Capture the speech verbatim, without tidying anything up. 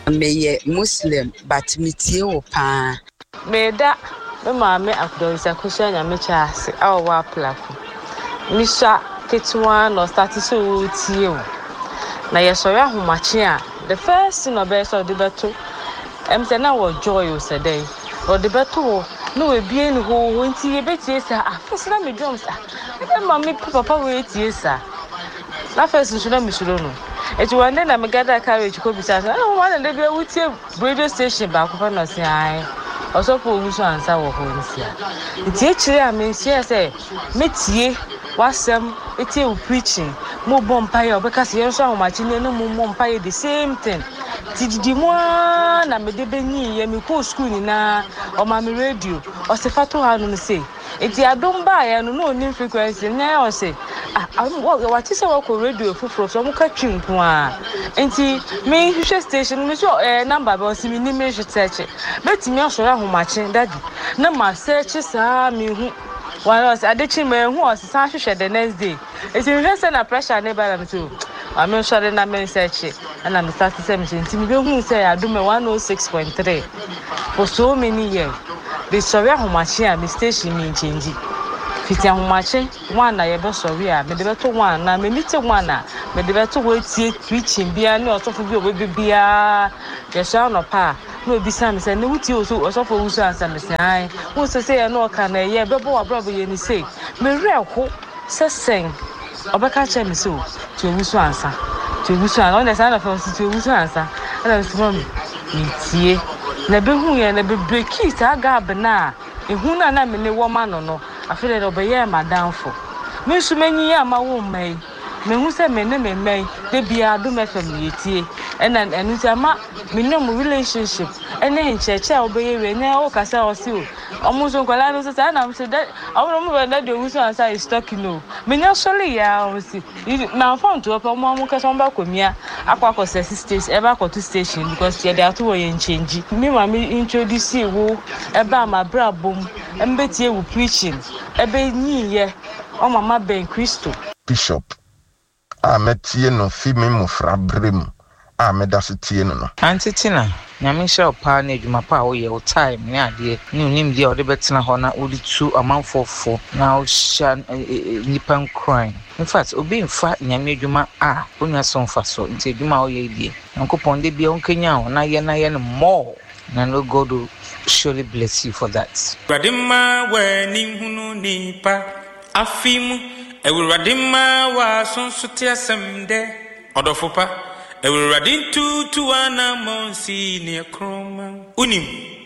Me Muslim, but me tie pa. Me da me maame akudorisa kusha nyame chaase a wa plafo. Me sha ketwa no start so tie o. Na ye sori ahomache a the first thing obe so de beto. Em se na wo joy o se dey. O de beto no we bie ni ho ho nti ye betie sa afese na me drums ah. Me maame papa we tie sa. Na first nso na me suro no. Eti one day na me gather carriage ko bisa say oh one day be wutie radio station ba ko fa no say ai osofo wusu ansa wo ho nsia eti e kire a me nsia say metie wasem eti e preaching mo bompa ye obeka say yenso ahomachi ne no mo bompa ye the same thing tididi mo na me de benyi ye me ko school ni na o ma me radio o se fato ha no say eti adom ba ye no no ni frequency na o say ah what is our radio fufuro so mo ka twinko a enti me hwehwe station me so eh number be o si me ni me hwetche betimi asoro ahomache daddy na ma search saa me hu one us adechi me hu o sa hwehwe the next day enti me say na pressure ne ba na so I me sure na me search and I'm start to say me enti me be hu say adome one oh six point three for so many years the sorry ahomache a me station me change fiti ahomache one na ye be sorry a me de beto one na me mite one na me de beto we tie preaching bia ne osofo bi obi bia ye sha no pa no bi sam say ne wuti oso osofo wusu ansa me say ai wo se say no ka na ye bebo abrabo ye ni say me reko se sen obeka che me so ti wusu ansa ti wusu ansa on the side of us ti wusu ansa and so me tie na be hu ye na be breaki sa gab na ehu na na me ne wo ma no no afele do be ye madamfo me su manyi ya ma wo mai me hu se me ne me mai de bia do me fam yetie and and enu se ma me no mu relationship ene ncheche a obeye we ne o kasa o si o omo so kwala no se na me se that omo mo be na de wusu ansa is talking no me nya sole ya o si na phone to opa mo mo kasa mba komia akwa ko se station e ba ko to station because ye dey ato wo ye change me ma me introduce wo e ba ma brabom embetie wo preaching ebe nyi ye o mama ben Christo Bishop a metie no fi me mo frabrem a medase tie no no antitina nyame sha pa na adwuma pa wo ye o time ne ade ne onim dia o de betena ho na o di tu amanfofo na o sha nipan crime in fact obi mfa nyame adwuma a onya so mfa so nti adwuma wo ye die nkopon de bia onkanya ho na ye na ye no more na no God will surely bless you for that. Radima we ni hunu ni pa afimu ewuradima wa sonsote asemde odofopa ewuradin tu tu ana monsi ne kroma unim